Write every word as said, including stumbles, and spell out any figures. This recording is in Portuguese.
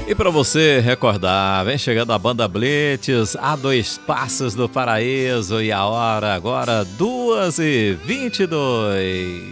E para você recordar, vem chegando a banda Blitz, a dois passos do paraíso, e a hora agora duas e vinte e dois.